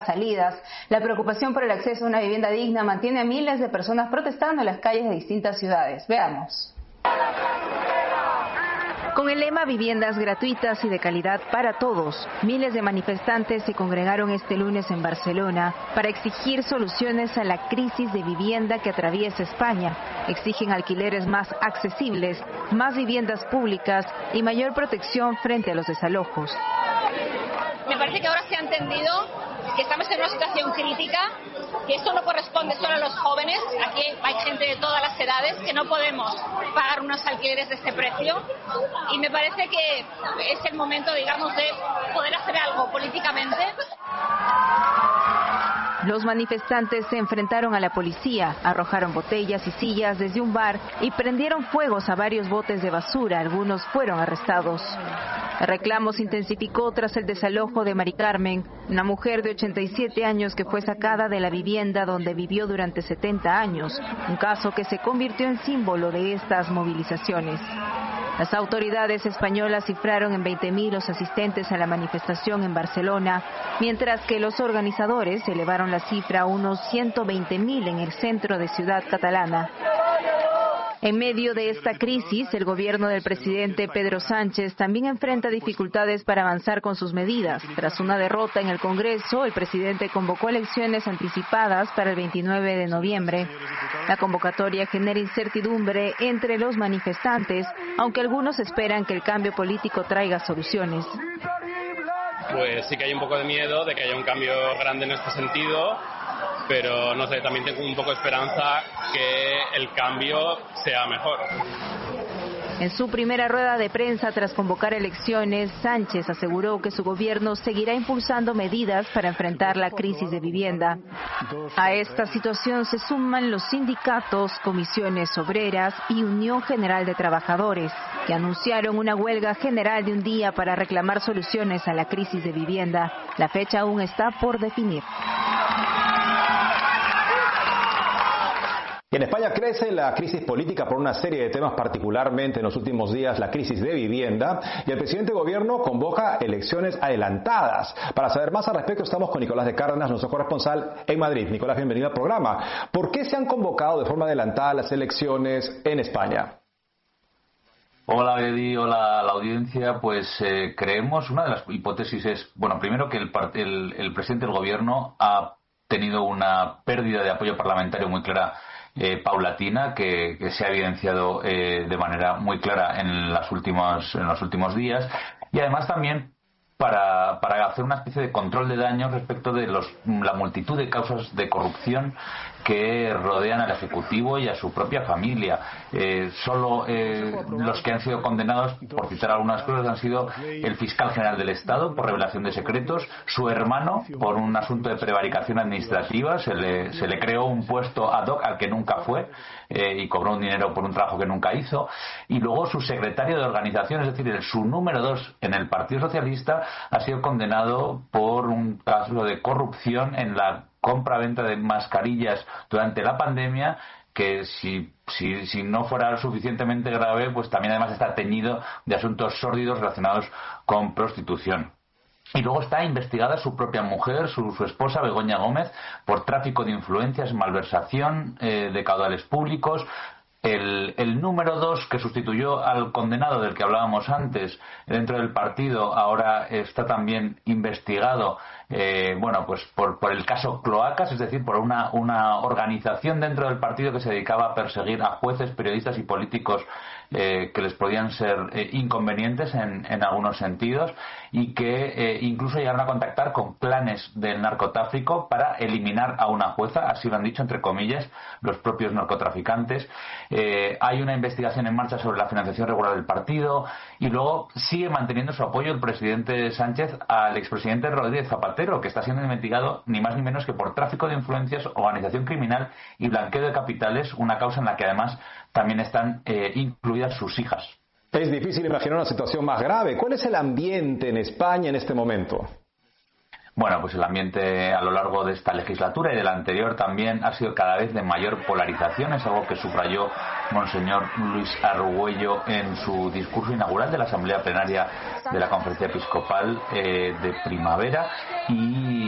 salidas. La preocupación por el acceso a una vivienda digna mantiene a miles de personas protestando en las calles de distintas ciudades. Veamos. Con el lema Viviendas gratuitas y de calidad para todos, miles de manifestantes se congregaron este lunes en Barcelona para exigir soluciones a la crisis de vivienda que atraviesa España. Exigen alquileres más accesibles, más viviendas públicas y mayor protección frente a los desalojos. Me parece que ahora se ha entendido que estamos en una situación crítica, que esto no corresponde solo a los jóvenes, aquí hay gente de todas las edades, que no podemos pagar unos alquileres de este precio, y me parece que es el momento, digamos, de poder hacer algo políticamente. Los manifestantes se enfrentaron a la policía, arrojaron botellas y sillas desde un bar y prendieron fuegos a varios botes de basura. Algunos fueron arrestados. El reclamo se intensificó tras el desalojo de Mari Carmen, una mujer de 87 años que fue sacada de la vivienda donde vivió durante 70 años, un caso que se convirtió en símbolo de estas movilizaciones. Las autoridades españolas cifraron en 20.000 los asistentes a la manifestación en Barcelona, mientras que los organizadores elevaron la cifra a unos 120.000 en el centro de Ciudad Catalana. En medio de esta crisis, el gobierno del presidente Pedro Sánchez también enfrenta dificultades para avanzar con sus medidas. Tras una derrota en el Congreso, el presidente convocó elecciones anticipadas para el 29 de noviembre. La convocatoria genera incertidumbre entre los manifestantes, aunque algunos esperan que el cambio político traiga soluciones. Pues sí que hay un poco de miedo de que haya un cambio grande en este sentido, pero no sé, también tengo un poco de esperanza que el cambio sea mejor. En su primera rueda de prensa tras convocar elecciones, Sánchez aseguró que su gobierno seguirá impulsando medidas para enfrentar la crisis de vivienda. A esta situación se suman los sindicatos, comisiones obreras y Unión General de Trabajadores, que anunciaron una huelga general de un día para reclamar soluciones a la crisis de vivienda. La fecha aún está por definir. En España crece la crisis política por una serie de temas, particularmente en los últimos días la crisis de vivienda, y el presidente del gobierno convoca elecciones adelantadas. Para saber más al respecto estamos con Nicolás de Cárdenas, nuestro corresponsal en Madrid. Nicolás, bienvenido al programa. ¿Por qué se han convocado de forma adelantada las elecciones en España? Hola Eddie, hola a la audiencia. Pues creemos, una de las hipótesis es, bueno, primero que el presidente del gobierno ha tenido una pérdida de apoyo parlamentario muy clara, paulatina, que se ha evidenciado de manera muy clara en los últimos días, y además también para hacer una especie de control de daños respecto de la multitud de causas de corrupción que rodean al Ejecutivo y a su propia familia. Solo los que han sido condenados, por citar algunas cosas, han sido el fiscal general del Estado por revelación de secretos, su hermano por un asunto de prevaricación administrativa, se le creó un puesto ad hoc al que nunca fue y cobró un dinero por un trabajo que nunca hizo, y luego su secretario de organización, es decir, su número 2 en el Partido Socialista, ha sido condenado por un caso de corrupción en la compra-venta de mascarillas durante la pandemia, que si no fuera suficientemente grave, pues también además está teñido de asuntos sórdidos relacionados con prostitución. Y luego está investigada su propia mujer, su esposa Begoña Gómez, por tráfico de influencias, malversación de caudales públicos. El número 2, que sustituyó al condenado del que hablábamos antes dentro del partido, ahora está también investigado pues por el caso Cloacas, es decir, por una organización dentro del partido que se dedicaba a perseguir a jueces, periodistas y políticos que les podían ser inconvenientes en algunos sentidos, y que incluso llegaron a contactar con clanes del narcotráfico para eliminar a una jueza, así lo han dicho entre comillas los propios narcotraficantes. Hay una investigación en marcha sobre la financiación regular del partido, y luego sigue manteniendo su apoyo el presidente Sánchez al expresidente Rodríguez Zapatero, que está siendo investigado ni más ni menos que por tráfico de influencias, organización criminal y blanqueo de capitales, una causa en la que además también están incluidas sus hijas. Es difícil imaginar una situación más grave. ¿Cuál es el ambiente en España en este momento? Bueno, pues el ambiente a lo largo de esta legislatura y de la anterior también ha sido cada vez de mayor polarización. Es algo que subrayó Monseñor Luis Argüello en su discurso inaugural de la Asamblea Plenaria de la Conferencia Episcopal de primavera, y